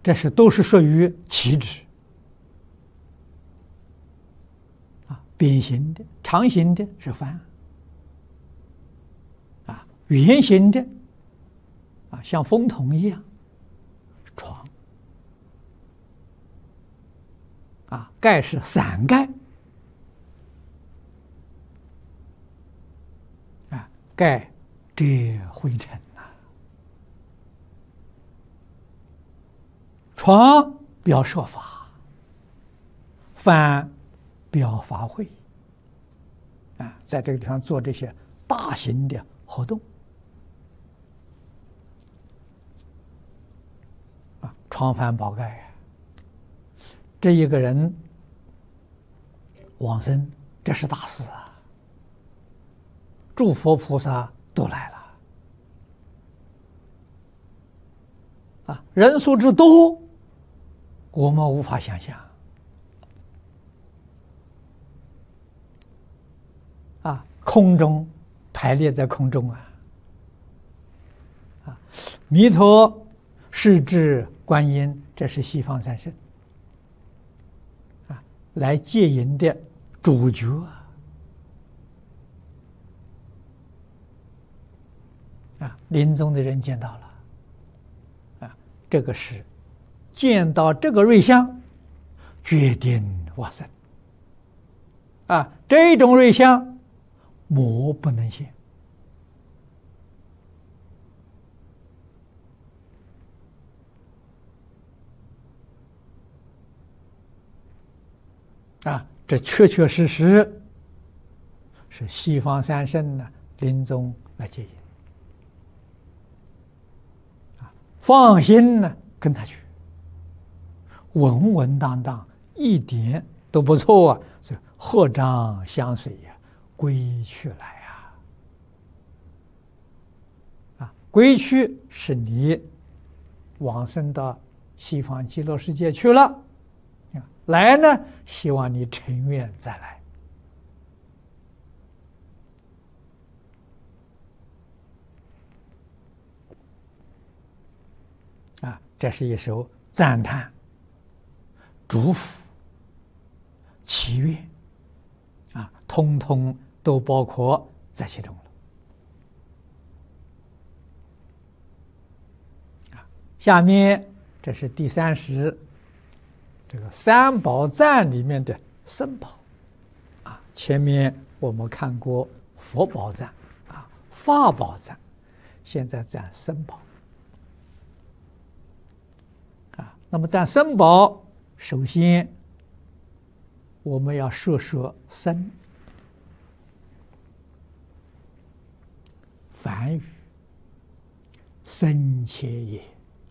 这是都是属于旗帜啊，扁形的、长形的是帆啊，圆形的啊，像风筒一样是床啊，盖是伞盖啊，盖遮灰尘。床表说法，帆表法会啊，在这个地方做这些大型的活动啊，床帆宝盖啊，这一个人往生，这是大事啊，诸佛菩萨都来了啊，人数之多，我们无法想象啊！空中排列在空中啊！弥陀、势至、观音，这是西方三圣啊，来接引的主角啊！临终的人见到了啊，这个是。见到这个瑞相，决定往生啊！这种瑞相，魔不能现啊！这确确实实是西方三圣呢临终来接引啊！放心呢，跟他去。稳稳当当，一点都不错啊！所以合掌相随呀，归去来啊！归去是你往生到西方极乐世界去了，来呢，希望你成愿再来啊！这是一首赞叹。祝福、祈愿啊，通通都包括在其中了。啊，下面这是第30，这个三宝赞里面的僧宝啊。前面我们看过佛宝赞啊、法宝赞，现在赞僧宝啊。那么赞僧宝。首先，我们要说说僧，梵语僧伽耶